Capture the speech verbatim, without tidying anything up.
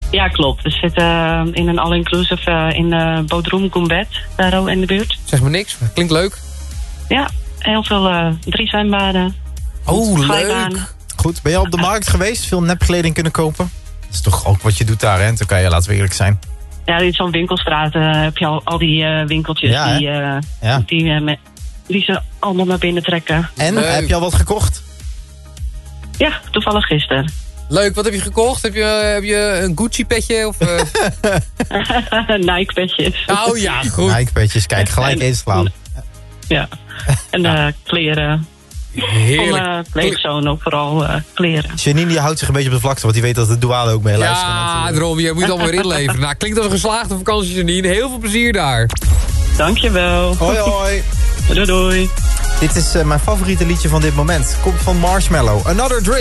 Ja, klopt. We zitten uh, in een all-inclusive uh, in uh, Bodrum Gumbet, daar ook in de buurt. Zeg maar niks, klinkt leuk. Ja, heel veel uh, drie zwembaden. Oh, glijbaan. leuk. Goed, ben je al op de markt geweest? Veel nepkleding kunnen kopen? Dat is toch ook wat je doet daar, hè? Dan kan je, laten we eerlijk zijn. Ja, in zo'n winkelstraat uh, heb je al, al die uh, winkeltjes ja, die, uh, ja. die, uh, met, die ze allemaal naar binnen trekken. En, leuk. Heb je al wat gekocht? Ja, toevallig gisteren. Leuk, wat heb je gekocht? Heb je, heb je een Gucci-petje? Of, uh... Nike-petjes. Oh ja, goed. Nike-petjes, kijk, gelijk inslaan. Ja, en uh, kleren. Heerlijk. Van uh, pleegzonen vooral uh, kleren. Janine die houdt zich een beetje op de vlakte, want die weet dat de douane ook mee luistert. Ja, daarom, je moet het allemaal weer inleveren. Nou, klinkt als een geslaagde vakantie, Janine. Heel veel plezier daar. Dankjewel. Hoi, hoi. Doei, doei. Dit is uh, mijn favoriete liedje van dit moment. Komt van Marshmello. Another Drink.